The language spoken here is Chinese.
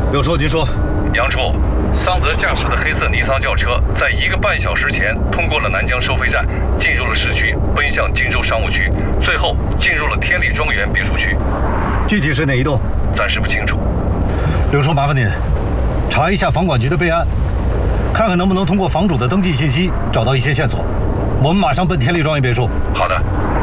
刘叔，您说。 杨处，桑泽驾驶的黑色尼桑轿车在1个半小时前通过了南江收费站，进入了市区，奔向荆州商务区，最后进入了天理庄园别墅区。 具体是哪一栋？ 暂时不清楚。 刘叔，麻烦您查一下房管局的备案，看看能不能通过房主的登记信息找到一些线索。我们马上奔天理庄园别墅。 好的。